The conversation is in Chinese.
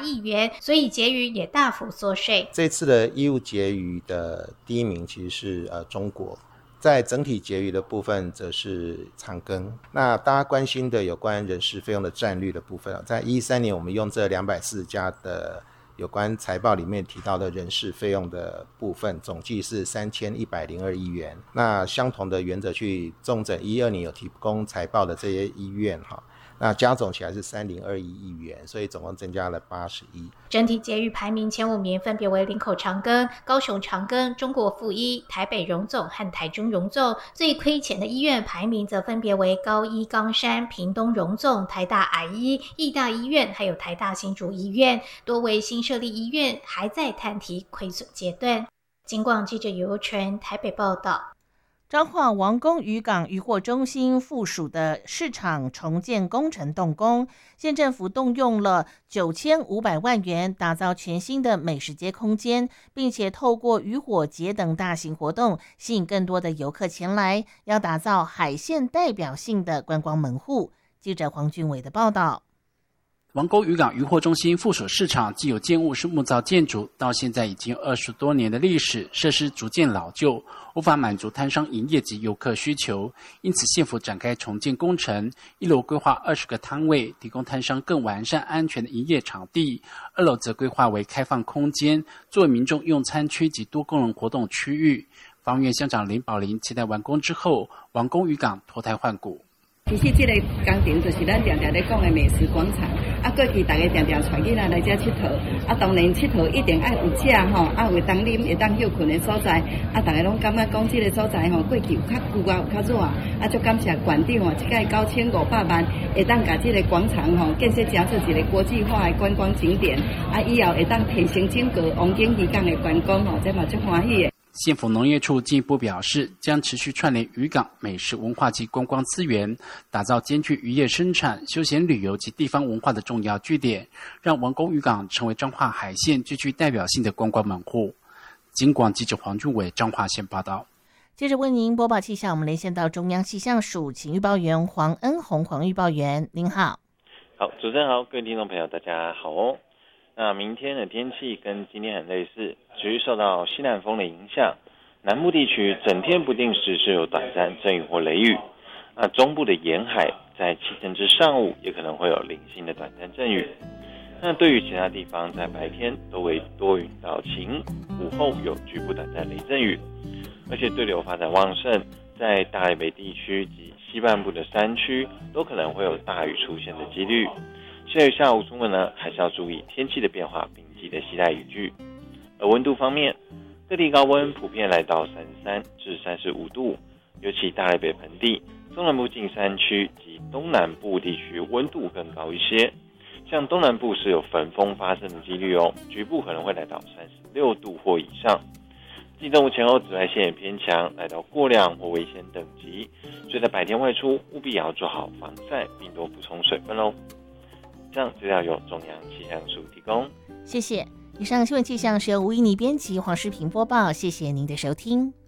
亿元，所以结余也大幅缩水。 这次的义务结余的第一名其实是中国，在整体结余的部分则是长庚。那大家关心的有关人事费用的占率的部分，在2013年我们用这240家的有关财报里面提到的人事费用的部分，总计是3102亿元。那相同的原则去重整2012年有提供财报的这些医院，那加总起来是3021亿元，所以总共增加了80亿。 整体结余排名前5名分别为林口长庚、高雄长庚、中国附医、台北荣总和台中荣总。最亏钱的医院排名则分别为高医冈山、屏东荣总、台大癌医、义大医院还有台大新竹医院，多为新设立医院还在谈提亏损阶段。警广记者尤纯台北报道。 彰化王功渔港渔货中心附属的市场重建工程动工，县政府动用了9500万元打造全新的美食街空间，并且透过渔火节等大型活动吸引更多的游客前来，要打造海线代表性的观光门户。记者黄俊伟的报道。 王沟渔港渔货中心附属市场既有建物是木造建筑，到现在已经20多年的历史，设施逐渐老旧，无法满足摊商营业及游客需求，因此县府展开重建工程，1楼规划20个摊位，提供摊商更完善安全的营业场地；2楼则规划为开放空间，作为民众用餐区及多功能活动区域。房院乡长林宝林期待完工之后，王沟渔港脱胎换骨。 其实这个工程就是咱常常在讲的美食广场，过去大家常常带囡仔来这佚佗，当然佚佗一定爱有食吼，有当啉会当休困的所在，大家拢感觉讲这个所在吼，过去有较旧有较热，就感谢县长哦，这个9500万会当把这个广场吼建设成做一个国际化的观光景点，以后会当提升整个王景渔港的观光吼，这嘛足欢喜的。 县府农业处进一步表示，将持续串联渔港美食文化及观光资源，打造兼具渔业生产、休闲旅游及地方文化的重要据点，让王沟渔港成为彰化海线最具代表性的观光门户。警广记者黄俊伟彰化县报道。 接着为您播报气象，我们连线到中央气象署请预报员黄恩宏，黄预报员您好。 好，主持人好，各位听众朋友大家好哦。那明天的天气跟今天很类似，持续受到西南风的影响，南部地区整天不定时是有短暂阵雨或雷雨，那中部的沿海在清晨至上午也可能会有零星的短暂阵雨。那对于其他地方，在白天都为多云到晴，午后有局部短暂雷阵雨，而且对流发展旺盛，在大台北地区及西半部的山区都可能会有大雨出现的几率。下雨下午出门呢，还是要注意天气的变化，并记得携带雨具。而温度方面，各地高温普遍来到33至35度，尤其大台北盆地、中南部近山区及东南部地区温度更高一些。像东南部是有焚风发生的几率哦，局部可能会来到36度或以上。近中午前后紫外线也偏强，来到过量或危险等级，所以在白天外出务必也要做好防晒，并多补充水分哦。以上资料由中央气象署提供。 谢谢。以上新闻气象是由吴怡妮编辑，黄诗平播报。谢谢您的收听。